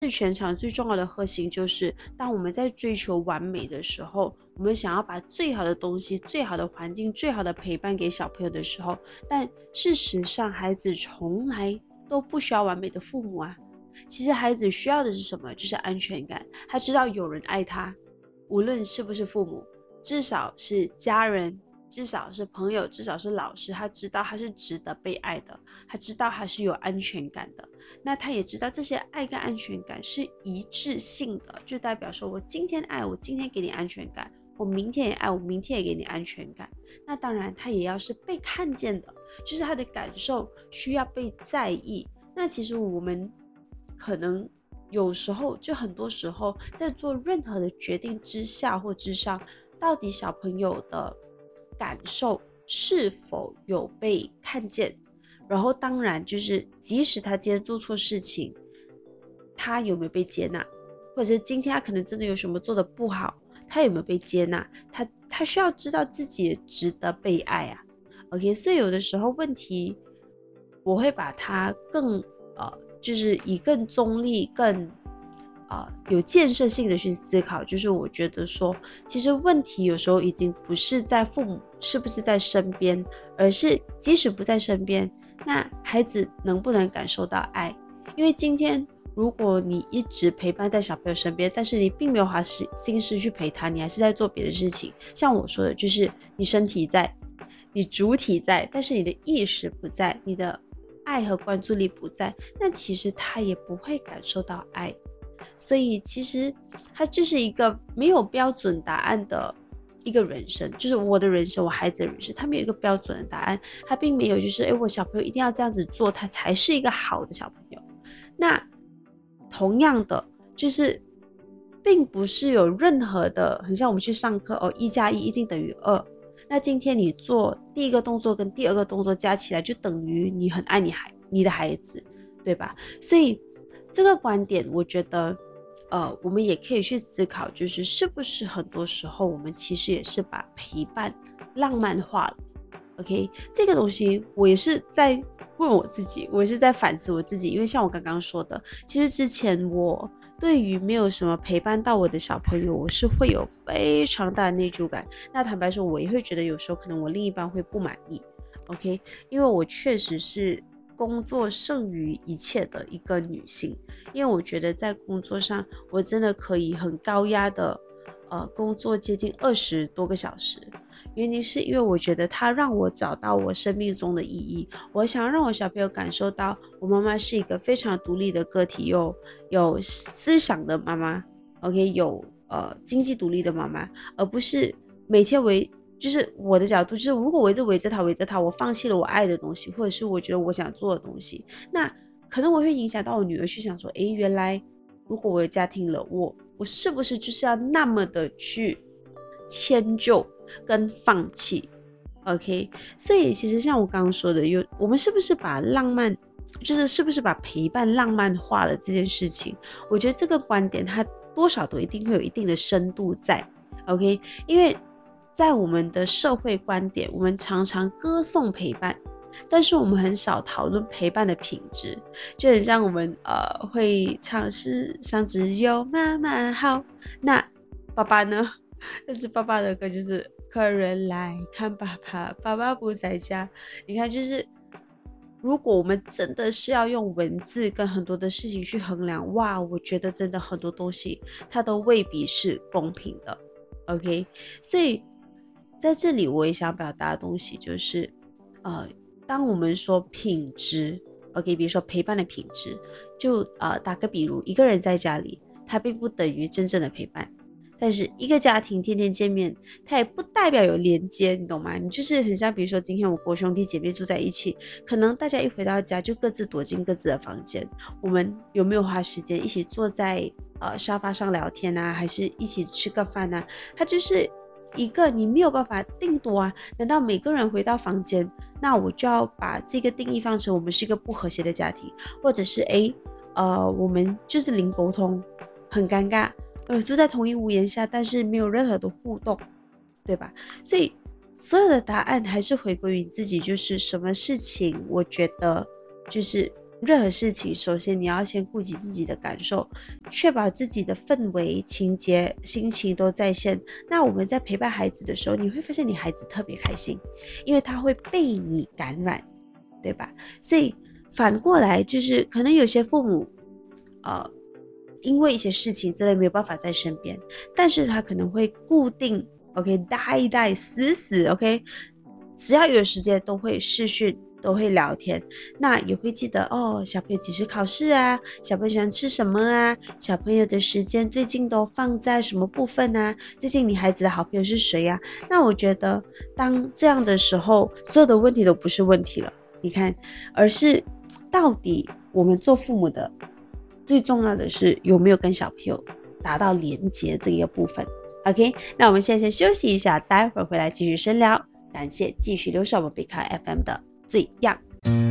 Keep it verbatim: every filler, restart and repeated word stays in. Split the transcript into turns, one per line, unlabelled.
全场最重要的核心就是，当我们在追求完美的时候，我们想要把最好的东西、最好的环境、最好的陪伴给小朋友的时候，但事实上，孩子从来都不需要完美的父母啊。其实孩子需要的是什么？就是安全感。他知道有人爱他，无论是不是父母，至少是家人，至少是朋友，至少是老师，他知道他是值得被爱的，他知道他是有安全感的。那他也知道这些爱跟安全感是一致性的，就代表说我今天爱，我今天给你安全感，我明天也爱，我明天也给你安全感。那当然他也要是被看见的，就是他的感受需要被在意。那其实我们可能有时候就很多时候在做任何的决定之下或之上，到底小朋友的感受是否有被看见，然后当然就是即使他今天做错事情，他有没有被接纳，或者是今天他可能真的有什么做的不好，他有没有被接纳，他他需要知道自己也值得被爱啊。 OK， 所以有的时候问题我会把它更呃就是以更中立更呃有建设性的去思考，就是我觉得说其实问题有时候已经不是在父母是不是在身边，而是即使不在身边，那孩子能不能感受到爱。因为今天如果你一直陪伴在小朋友身边，但是你并没有花心思去陪他，你还是在做别的事情，像我说的就是你身体在，你主体在，但是你的意识不在，你的爱和关注力不在，那其实他也不会感受到爱。所以其实它就是一个没有标准答案的一个人生，就是我的人生，我孩子的人生，他没有一个标准的答案，他并没有就是诶我小朋友一定要这样子做，他才是一个好的小朋友。那同样的就是并不是有任何的很像我们去上课哦，一加一一定等于二，那今天你做第一个动作跟第二个动作加起来就等于你很爱你孩你的孩子，对吧？所以这个观点我觉得呃，我们也可以去思考，就是是不是很多时候我们其实也是把陪伴浪漫化了。 OK， 这个东西我也是在问我自己，我也是在反思我自己。因为像我刚刚说的，其实之前我对于没有什么陪伴到我的小朋友，我是会有非常大的内疚感。那坦白说，我也会觉得有时候可能我另一半会不满意。 OK， 因为我确实是工作胜于一切的一个女性，因为我觉得在工作上我真的可以很高压的呃工作接近二十多个小时。原因是因为我觉得它让我找到我生命中的意义，我想让我小朋友感受到我妈妈是一个非常独立的个体，有有思想的妈妈 OK， 有呃经济独立的妈妈，而不是每天围就是我的角度就是如果我一直围着他围着他，我放弃了我爱的东西，或者是我觉得我想做的东西，那可能我会影响到我女儿去想说，诶，原来如果我有家庭了，我我是不是就是要那么的去迁就跟放弃。 OK， 所以其实像我刚刚说的，有我们是不是把浪漫就是是不是把陪伴浪漫化了这件事情，我觉得这个观点它多少都一定会有一定的深度在。 OK， 因为在我们的社会观点，我们常常歌颂陪伴，但是我们很少讨论陪伴的品质。就很像我们呃会唱世上只有妈妈好，那爸爸呢？但是爸爸的歌就是客人来看爸爸，爸爸不在家。你看，就是如果我们真的是要用文字跟很多的事情去衡量，哇，我觉得真的很多东西它都未必是公平的。 OK， 所以在这里我也想表达的东西就是呃，当我们说品质 OK， 比如说陪伴的品质，就呃打个比如，一个人在家里他并不等于真正的陪伴，但是一个家庭天天见面，它也不代表有连接，你懂吗？你就是很像比如说今天我国兄弟姐妹住在一起，可能大家一回到家就各自躲进各自的房间，我们有没有花时间一起坐在呃沙发上聊天啊，还是一起吃个饭啊，它就是一个你没有办法定夺啊。难道每个人回到房间，那我就要把这个定义放成我们是一个不和谐的家庭，或者是诶呃我们就是零沟通，很尴尬，呃，住在同一屋檐下，但是没有任何的互动，对吧？所以所有的答案还是回归于你自己，就是什么事情，我觉得就是任何事情，首先你要先顾及自己的感受，确保自己的氛围、情节、心情都在线。那我们在陪伴孩子的时候，你会发现你孩子特别开心，因为他会被你感染，对吧？所以反过来就是可能有些父母呃因为一些事情之类没有办法在身边，但是他可能会固定 OK 带一带死死 OK， 只要有时间都会视讯，都会聊天，那也会记得哦，小朋友几时考试啊，小朋友喜欢吃什么啊，小朋友的时间最近都放在什么部分啊，最近你孩子的好朋友是谁啊。那我觉得当这样的时候，所有的问题都不是问题了，你看，而是到底我们做父母的最重要的是有没有跟小朋友达到连结这一个部分。 OK， 那我们现在先休息一下，待会儿回来继续深聊。感谢继续留守我们贝卡 F M 的最样。